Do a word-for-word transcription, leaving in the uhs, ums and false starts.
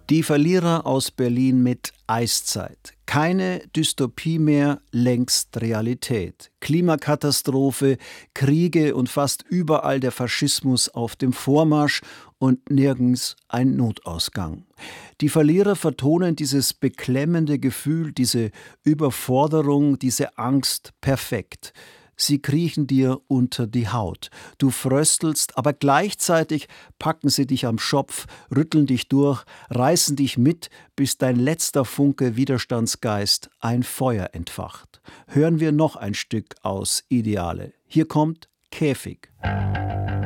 Die Verlierer aus Berlin mit Eiszeit. Keine Dystopie mehr, längst Realität. Klimakatastrophe, Kriege und fast überall der Faschismus auf dem Vormarsch und nirgends ein Notausgang. Die Verlierer vertonen dieses beklemmende Gefühl, diese Überforderung, diese Angst perfekt. Sie kriechen dir unter die Haut. Du fröstelst, aber gleichzeitig packen sie dich am Schopf, rütteln dich durch, reißen dich mit, bis dein letzter Funke Widerstandsgeist ein Feuer entfacht. Hören wir noch ein Stück aus Ideale. Hier kommt Käfig.